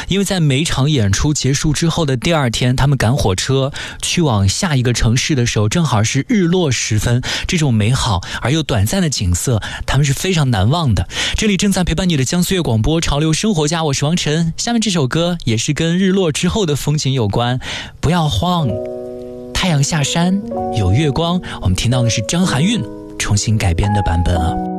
因为在每场演出结束之后的第二天，他们赶火车去往下一个城市的时候，正好是日落时分，这种美好而又短暂的景色，他们是非常难忘的。这里正在陪伴你的江苏粤广播潮流生活家，我是王晨。下面这首歌也是跟日落之后的风景有关，不要慌，太阳下山有月光。我们听到的是张含韵重新改编的版本啊。